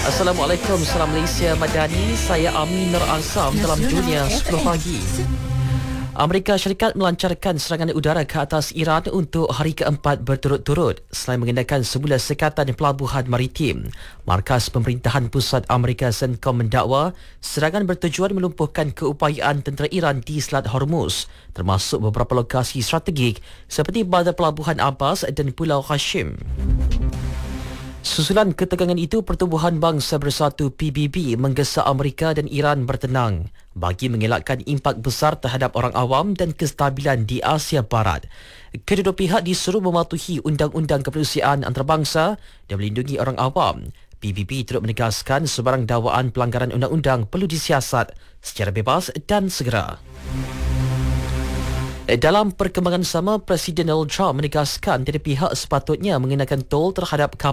Assalamualaikum, salam Malaysia Madani. Saya Amin Nur Azam dalam Dunia 10 Pagi. Amerika Syarikat melancarkan serangan udara ke atas Iran untuk hari keempat berturut-turut selain mengenakan semula sekatan pelabuhan maritim. Markas Pemerintahan Pusat Amerika CENTCOM mendakwa serangan bertujuan melumpuhkan keupayaan tentera Iran di Selat Hormuz, termasuk beberapa lokasi strategik seperti Bandar Pelabuhan Abbas dan Pulau Hashim. Susulan ketegangan itu, Pertubuhan Bangsa Bersatu PBB menggesa Amerika dan Iran bertenang bagi mengelakkan impak besar terhadap orang awam dan kestabilan di Asia Barat. Kedua-dua pihak disuruh mematuhi undang-undang kemanusiaan antarabangsa dan melindungi orang awam. PBB turut menegaskan sebarang dakwaan pelanggaran undang-undang perlu disiasat secara bebas dan segera. Dalam perkembangan sama, Presiden Donald Trump menegaskan tiada pihak sepatutnya mengenakan tol terhadap kapal